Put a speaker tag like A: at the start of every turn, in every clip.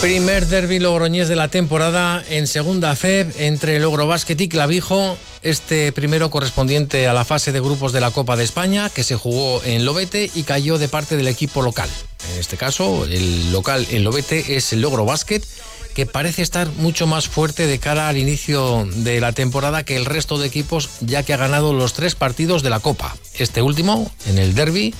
A: Primer derbi logroñés de la temporada en segunda FEB entre Logrobásquet y Clavijo. Este primero correspondiente a la fase de grupos de la Copa de España, que se jugó en Lobete y cayó de parte del equipo local. En este caso, el local en Lobete es el Logrobásquet, que parece estar mucho más fuerte de cara al inicio de la temporada que el resto de equipos, ya que ha ganado los 3 partidos de la Copa. Este último, en el derbi,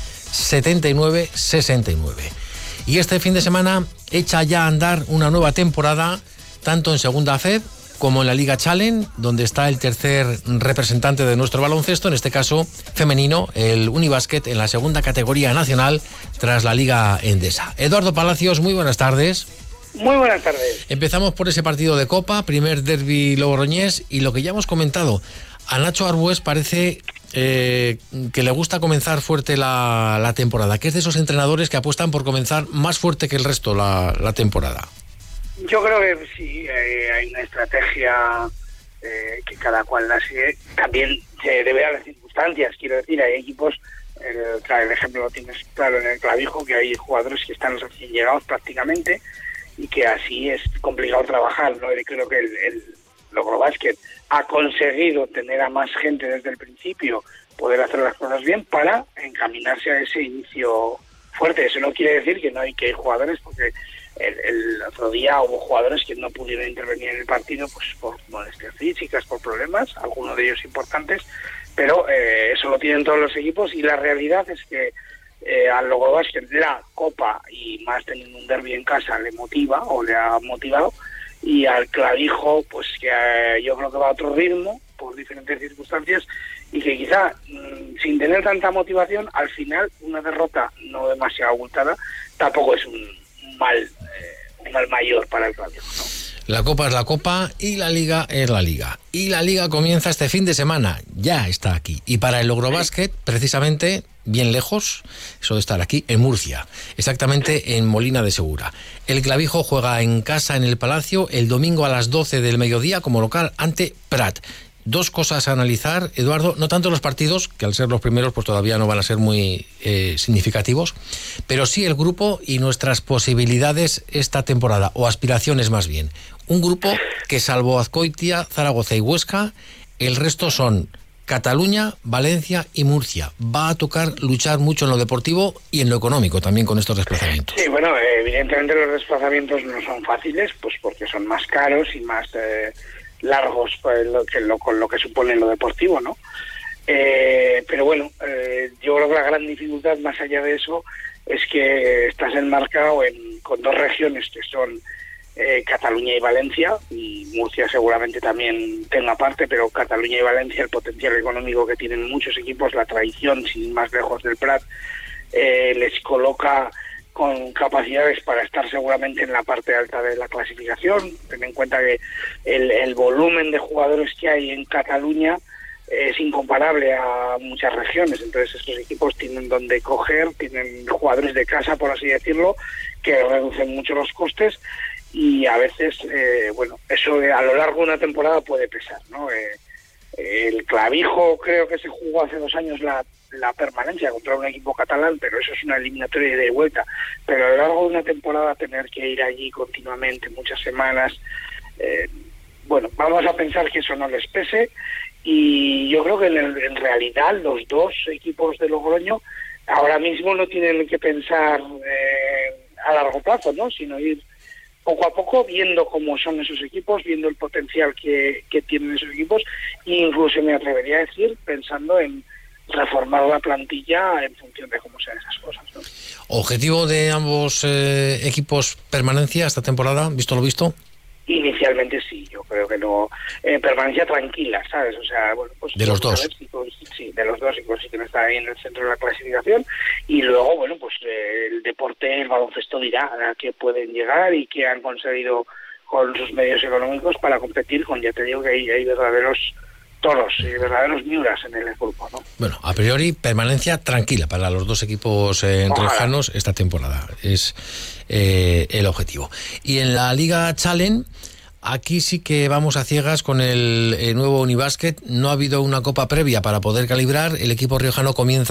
A: 79-69. Y este fin de semana echa ya a andar una nueva temporada, tanto en segunda FEB como en la Liga Challenge, donde está el tercer representante de nuestro baloncesto, en este caso femenino, el Unibásquet, en la segunda categoría nacional, tras la Liga Endesa. Eduardo Palacios, muy buenas tardes.
B: Muy buenas tardes.
A: Empezamos por ese partido de Copa, primer derbi logroñés, y lo que ya hemos comentado, a Nacho Arbués parece que le gusta comenzar fuerte la temporada, que es de esos entrenadores que apuestan por comenzar más fuerte que el resto la temporada.
B: Yo creo que sí, hay una estrategia que cada cual la sigue. También se debe a las circunstancias, quiero decir, hay equipos, el ejemplo lo tienes claro en el Clavijo, que hay jugadores que están recién llegados prácticamente y que así es complicado trabajar, ¿no? Yo creo que el Logrobásquet ha conseguido tener a más gente desde el principio, poder hacer las cosas bien para encaminarse a ese inicio fuerte. Eso no quiere decir que no hay jugadores, porque el otro día hubo jugadores que no pudieron intervenir en el partido pues por molestias físicas, por problemas, algunos de ellos importantes, pero eso lo tienen todos los equipos, y la realidad es que al Logrobásquet la Copa, y más teniendo un derbi en casa, le motiva o le ha motivado, y al Clavijo pues que yo creo que va a otro ritmo por diferentes circunstancias, y que quizá sin tener tanta motivación, al final una derrota no demasiado abultada tampoco es un mal mayor para el Clavijo, ¿no?
A: La Copa es la Copa y la Liga es la Liga. Y la Liga comienza este fin de semana, ya está aquí. Y para el Logrobásquet, precisamente, bien lejos, eso de estar aquí, en Murcia, exactamente en Molina de Segura. El Clavijo juega en casa en el Palacio el domingo a las 12 del mediodía como local ante Prat. 2 cosas a analizar, Eduardo, no tanto los partidos, que al ser los primeros pues todavía no van a ser muy significativos, pero sí el grupo y nuestras posibilidades esta temporada, o aspiraciones más bien. Un grupo que, salvo Azkoitia, Zaragoza y Huesca, el resto son Cataluña, Valencia y Murcia. Va a tocar luchar mucho en lo deportivo y en lo económico también con estos desplazamientos.
B: Sí, bueno, evidentemente los desplazamientos no son fáciles, pues porque son más caros y más largos, pues, con lo que supone lo deportivo, ¿no? Pero bueno, yo creo que la gran dificultad, más allá de eso, es que estás enmarcado con 2 regiones que son Cataluña y Valencia, y Murcia seguramente también tenga parte, pero Cataluña y Valencia, el potencial económico que tienen muchos equipos, la tradición, sin más lejos del Prat, les coloca con capacidades para estar seguramente en la parte alta de la clasificación. Ten en cuenta que el volumen de jugadores que hay en Cataluña es incomparable a muchas regiones, entonces estos equipos tienen donde coger, tienen jugadores de casa, por así decirlo, que reducen mucho los costes, y a veces, eso a lo largo de una temporada puede pesar, ¿no? El Clavijo creo que se jugó hace 2 años la permanencia contra un equipo catalán, pero eso es una eliminatoria de vuelta. Pero a lo largo de una temporada tener que ir allí continuamente, muchas semanas, vamos a pensar que eso no les pese, y yo creo que en realidad los 2 equipos de Logroño ahora mismo no tienen que pensar a largo plazo, ¿no? Sino ir poco a poco viendo cómo son esos equipos, viendo el potencial que tienen esos equipos, e incluso me atrevería a decir pensando en reformar la plantilla en función de cómo sean esas cosas, ¿no? ¿Objetivo de ambos equipos permanencia esta temporada, visto lo visto? Inicialmente sí, yo creo que no. Permanencia tranquila, ¿sabes? O sea, bueno, pues
A: de los 2.
B: Sí, de los 2, y consiguen estar ahí en el centro de la clasificación, y luego, bueno, pues el deporte, el baloncesto dirá a qué pueden llegar y qué han conseguido con sus medios económicos para competir con, ya te digo que hay verdaderos toros y verdaderos miuras en el grupo, ¿no? Bueno, a priori, permanencia tranquila para los 2 equipos riojanos esta temporada. Es el objetivo. Y en la Liga Challenge, aquí sí que vamos a ciegas con el nuevo Unibásquet. No ha habido una copa previa para poder calibrar. El equipo riojano comienza